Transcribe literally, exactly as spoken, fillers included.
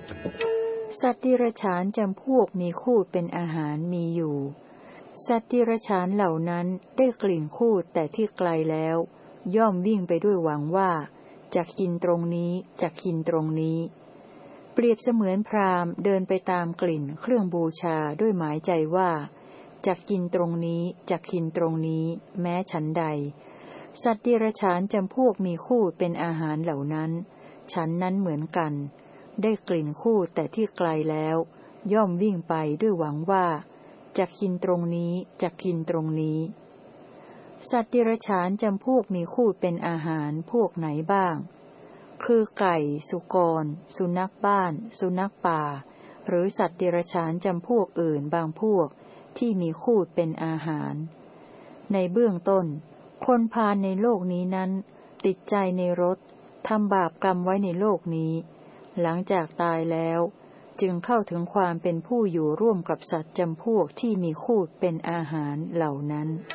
สัตว์ดิรัจฉานจำพวกมีคูดเป็นอาหารมีอยู่สัตว์ดิรัจฉานเหล่านั้นได้กลิ่นคูดแต่ที่ไกลแล้วย่อมวิ่งไปด้วยหวังว่าจะกินตรงนี้จะกินตรงนี้เปรียบเสมือนพราหมณ์เดินไปตามกลิ่นเครื่องบูชาด้วยหมายใจว่าจะกินตรงนี้จะกินตรงนี้แม้ฉันใดสัตว์ดิรัจฉานจำพวกมีคูดเป็นอาหารเหล่านั้นฉันนั้นเหมือนกันได้กลิ่นคูดแต่ที่ไกลแล้วย่อมวิ่งไปด้วยหวังว่าจะกินตรงนี้จะกินตรงนี้สัตว์ดิรัจฉานจำพวกมีคูดเป็นอาหารพวกไหนบ้างคือไก่สุกรสุนัขบ้านสุนัขป่าหรือสัตว์ดิรัจฉานจำพวกอื่นบางพวกที่มีคูดเป็นอาหารในเบื้องต้นคนพาลในโลกนี้นั้นติดใจในรสทำบาปกรรมไว้ในโลกนี้หลังจากตายแล้วจึงเข้าถึงความเป็นผู้อยู่ร่วมกับสัตว์จำพวกที่มีคูดเป็นอาหารเหล่านั้น